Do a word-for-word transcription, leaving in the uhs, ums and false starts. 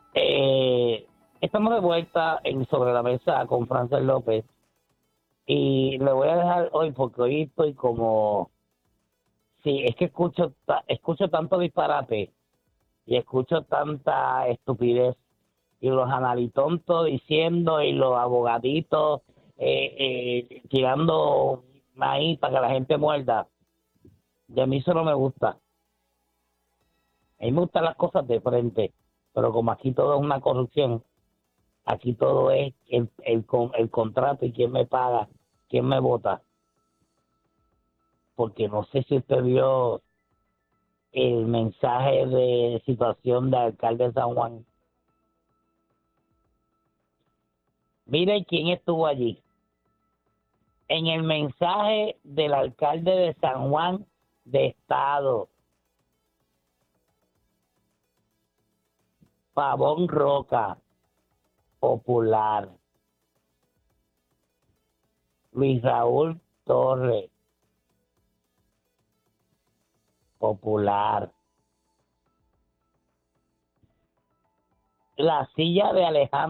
Eh, estamos de vuelta en Sobre la Mesa con Frances López y le voy a dejar hoy porque hoy estoy como, sí, es que escucho, ta- escucho tanto disparate y escucho tanta estupidez y los analitontos diciendo y los abogaditos eh, eh, tirando maíz para que la gente muerda. Y a mí eso no me gusta. A mí me gustan las cosas de frente, pero como aquí todo es una corrupción, aquí todo es el, el, con- el contrato y quién me paga, quién me vota. Porque no sé si usted vio el mensaje de situación del alcalde de San Juan. Mire quién estuvo allí. En el mensaje del alcalde de San Juan de Estado, Pavón Roca, popular. Luis Raúl Torres, popular. La silla de Alejandro